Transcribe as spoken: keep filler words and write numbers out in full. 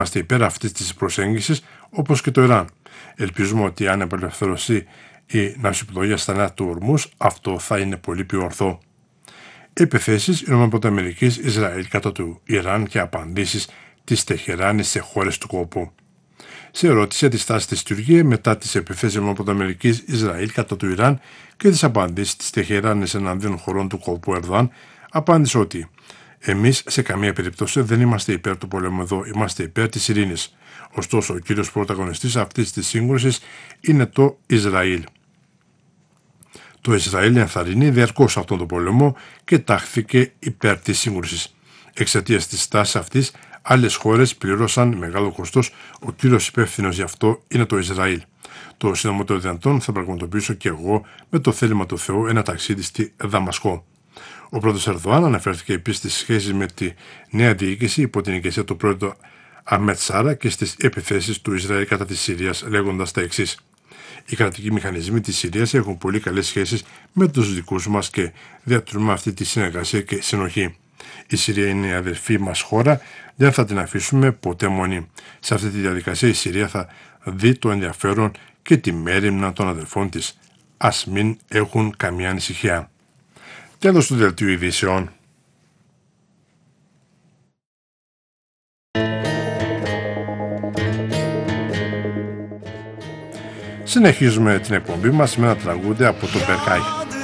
Είμαστε υπέρ αυτής της προσέγγισης, όπως και το Ιράν. Ελπίζουμε ότι αν απελευθερωθεί η ναυσιπλοεία στα νέα του Ορμούς, αυτό θα είναι πολύ πιο ορθό. Επιθέσεις ΗΠΑ, Ισραήλ κατά του Ιράν και απαντήσεις της Τεχεράνης σε χώρες του κόλπου. Σε ερώτηση για τη στάση της Τουρκία μετά τις επιθέσεις ΗΠΑ, Ισραήλ κατά του Ιράν και τις απαντήσεις της Τεχεράνης εναντίον χωρών του κόλπου, Ερδογάν απάντησε ότι εμείς σε καμία περίπτωση δεν είμαστε υπέρ του πολέμου εδώ, είμαστε υπέρ της ειρήνης. Ωστόσο, ο κύριος πρωταγωνιστής αυτής της σύγκρουσης είναι το Ισραήλ. Το Ισραήλ ενθαρρύνει διαρκώς αυτόν τον πόλεμο και τάχθηκε υπέρ της σύγκρουσης. Εξαιτίας της στάσης αυτής, άλλες χώρες πληρώσαν μεγάλο κόστος. Ο κύριος υπεύθυνος γι' αυτό είναι το Ισραήλ. Το συντομότερο δυνατόν θα πραγματοποιήσω και εγώ με το θέλημα του Θεού ένα ταξίδι στη Δαμασκό. Ο πρόεδρος Ερδογάν αναφέρθηκε επίσης στις σχέσεις με τη νέα διοίκηση υπό την ηγεσία του πρόεδρου Αχμέτ Σάρα και στις επιθέσεις του Ισραήλ κατά της Συρίας, λέγοντας τα εξής. Οι κρατικοί μηχανισμοί της Συρίας έχουν πολύ καλές σχέσεις με τους δικούς μας και διατηρούμε αυτή τη συνεργασία και συνοχή. Η Συρία είναι η αδερφή μας χώρα, δεν θα την αφήσουμε ποτέ μόνη. Σε αυτή τη διαδικασία η Συρία θα δει το ενδιαφέρον και τη μέριμνα των αδερφών της. Ας μην έχουν καμία ανησυχία. Τέλος του δελτίου ειδήσεων. Συνεχίζουμε την εκπομπή μας με ένα τραγούδι από τον Μπερκάι.